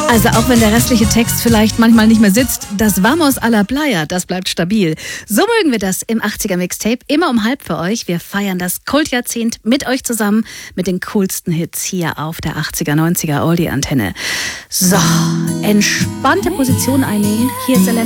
Also auch wenn der restliche Text vielleicht manchmal nicht mehr sitzt, das Vamos a la Playa, das bleibt stabil. So mögen wir das im 80er Mixtape, immer um halb für euch. Wir feiern das Kultjahrzehnt mit euch zusammen, mit den coolsten Hits hier auf der 80er, 90er Oldie-Antenne. So, entspannte Position einnehmen. Hier ist Elena